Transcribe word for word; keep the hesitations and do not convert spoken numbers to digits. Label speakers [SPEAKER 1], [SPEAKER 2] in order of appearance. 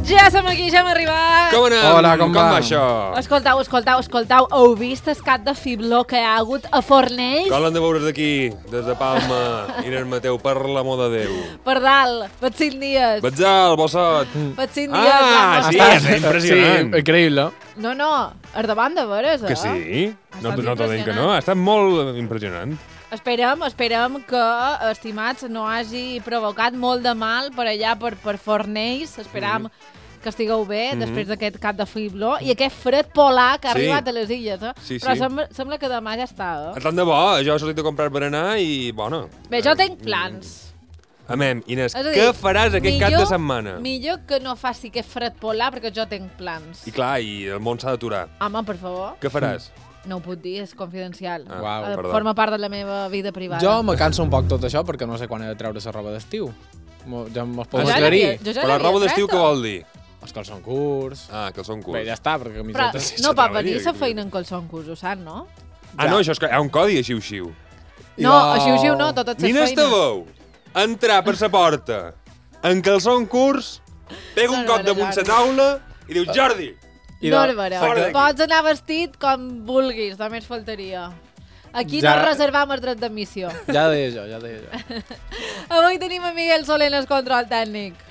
[SPEAKER 1] Ja som aquí, ja hem arribat.
[SPEAKER 2] Com anem?
[SPEAKER 3] Hola, com,
[SPEAKER 2] com
[SPEAKER 3] va?
[SPEAKER 2] va això?
[SPEAKER 1] Escoltau, escoltau, escoltau. Heu vist el cap de fibló que hi ha hagut a Fornells?
[SPEAKER 2] Com l'hem de veure d'aquí, des de Palma, Inés Mateu, per l'amor de Déu.
[SPEAKER 1] Per dalt, per cinc dies.
[SPEAKER 2] Batzal, bossot.
[SPEAKER 1] Per cinc dies.
[SPEAKER 2] Ah,
[SPEAKER 1] l'han
[SPEAKER 2] sí,
[SPEAKER 1] posat.
[SPEAKER 2] és impressionant.
[SPEAKER 3] Sí, increïble.
[SPEAKER 1] No, no, al davant de veres, eh?
[SPEAKER 2] Que sí?
[SPEAKER 1] Ha
[SPEAKER 2] No,
[SPEAKER 1] estat
[SPEAKER 2] no t'ho dic que no,
[SPEAKER 1] impressionant.
[SPEAKER 2] ha estat molt impressionant.
[SPEAKER 1] Esperem, esperem que, estimats, no hagi provocat molt de mal per allà, per, per Fornells. Esperam que estigueu bé
[SPEAKER 2] Mhm.
[SPEAKER 1] després d'aquest cap de fibló i aquest fred polar que ha
[SPEAKER 2] Sí.
[SPEAKER 1] arribat a les illes, eh?
[SPEAKER 2] Sí,
[SPEAKER 1] Però
[SPEAKER 2] sí.
[SPEAKER 1] sembla, sembla que demà ja està, eh?
[SPEAKER 2] Tant de bo, jo he sortit a comprar berenar i, bueno...
[SPEAKER 1] Bé, jo tinc plans.
[SPEAKER 2] Amem, Inés,
[SPEAKER 1] És a dir,
[SPEAKER 2] què faràs aquest cap de
[SPEAKER 1] millor-
[SPEAKER 2] setmana?
[SPEAKER 1] Millor que no faci aquest fred polar perquè jo tinc plans.
[SPEAKER 2] I clar, i el món s'ha d'aturar.
[SPEAKER 1] Home, per favor,
[SPEAKER 2] Què faràs?
[SPEAKER 1] no ho puc dir, és confidencial.
[SPEAKER 2] Ah,
[SPEAKER 3] Uau,
[SPEAKER 1] Eh,
[SPEAKER 2] perdó.
[SPEAKER 1] Forma part de la meva vida privada.
[SPEAKER 3] Jo me canso un poc tot això perquè no sé quan he de treure la roba d'estiu. Mo- Ja me'ls puc
[SPEAKER 2] Ah, sí?
[SPEAKER 3] aclarir.
[SPEAKER 1] Jo ja
[SPEAKER 2] Però la
[SPEAKER 1] l'havia
[SPEAKER 2] roba d'estiu
[SPEAKER 1] tret,
[SPEAKER 2] què vol dir?
[SPEAKER 3] Els calçons curts...
[SPEAKER 2] Ah, que són curts.
[SPEAKER 3] Bé, ja està, perquè
[SPEAKER 1] Però
[SPEAKER 3] camisetes...
[SPEAKER 2] sí,
[SPEAKER 1] no
[SPEAKER 2] s'ha
[SPEAKER 1] pot
[SPEAKER 2] treballat,
[SPEAKER 1] venir la
[SPEAKER 2] aquí.
[SPEAKER 1] feina en calçon curs, ho saps, no?
[SPEAKER 2] Ah, no, això és que hi ha un codi de xiu-xiu.
[SPEAKER 1] No, així xiu no, totes les
[SPEAKER 2] Nina
[SPEAKER 1] feines.
[SPEAKER 2] Estabou, entrar per la porta en calçons curts, pega un
[SPEAKER 1] No, no,
[SPEAKER 2] cop
[SPEAKER 1] no,
[SPEAKER 2] damunt
[SPEAKER 1] no.
[SPEAKER 2] la taula i diu, Jordi,
[SPEAKER 3] I
[SPEAKER 1] No,
[SPEAKER 3] de-
[SPEAKER 1] no,
[SPEAKER 2] fora
[SPEAKER 1] no.
[SPEAKER 2] d'aquí.
[SPEAKER 1] Pots anar vestit com vulguis, només faltaria. Aquí
[SPEAKER 3] Ja-
[SPEAKER 1] no reservam el dret d'admissió.
[SPEAKER 3] Ja deia jo, ja deia jo.
[SPEAKER 1] Avui tenim a Miguel Soler en el control tècnic.